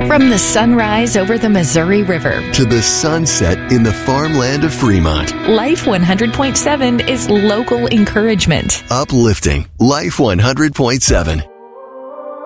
From the sunrise over the Missouri River to the sunset in the farmland of Fremont. Life 100.7 is local encouragement. Uplifting Life 100.7.